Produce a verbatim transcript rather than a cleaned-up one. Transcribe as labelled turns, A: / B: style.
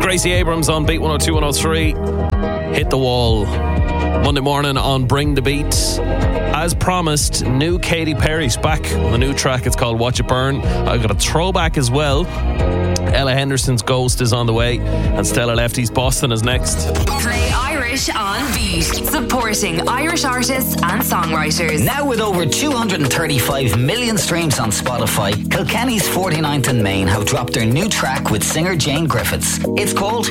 A: Gracie Abrams on Beat one oh two, one oh three. Hit the wall. Monday morning on Bring the Beat. As promised, new Katy Perry's back on the new track. It's called Watch It Burn. I've got a throwback as well. Ella Henderson's Ghost is on the way, and Stella Lefty's Boston is next.
B: Play Irish on Beat, supporting Irish artists and songwriters.
C: Now with over two hundred thirty-five million streams on Spotify, Kilkenny's forty-ninth and Main have dropped their new track with singer Jane Griffiths. It's called